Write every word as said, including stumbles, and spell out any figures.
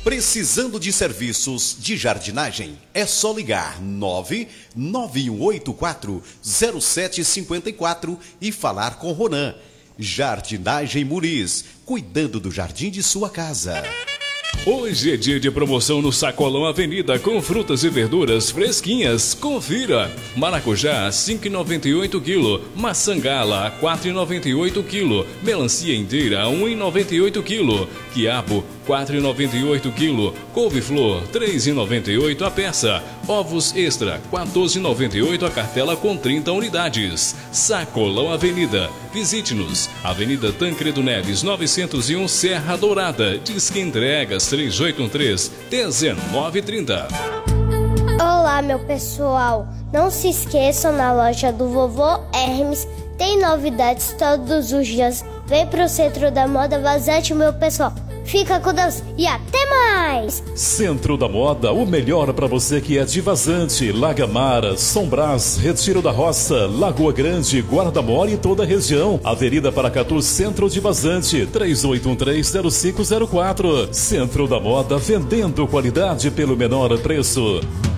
Precisando de serviços de jardinagem? É só ligar nove nove um oito quatro zero sete cinco quatro e falar com Ronan. Jardinagem Muniz, cuidando do jardim de sua casa. Hoje é dia de promoção no Sacolão Avenida com frutas e verduras fresquinhas. Confira! Maracujá cinco reais e noventa e oito quilo, maçã gala quatro reais e noventa e oito quilo, melancia inteira um real e noventa e oito quilo, quiabo quatro reais e noventa e oito quilo, couve-flor três reais e noventa e oito a peça, ovos extra quatorze reais e noventa e oito a cartela com trinta unidades. Sacolão Avenida. Visite-nos. Avenida Tancredo Neves novecentos e um, Serra Dourada. Disque entregas três oito um três, um nove três zero. Olá, meu pessoal. Não se esqueçam, na loja do Vovô Hermes tem novidades todos os dias. Vem pro Centro da Moda Vazante, meu pessoal. Fica com Deus e até mais! Centro da Moda, o melhor para você que é de Vazante, Lagamara, São Brás, Retiro da Roça, Lagoa Grande, Guarda-Mora e toda a região. Avenida Paracatu, Centro de Vazante, três oito um três zero cinco zero quatro. Centro da Moda, vendendo qualidade pelo menor preço.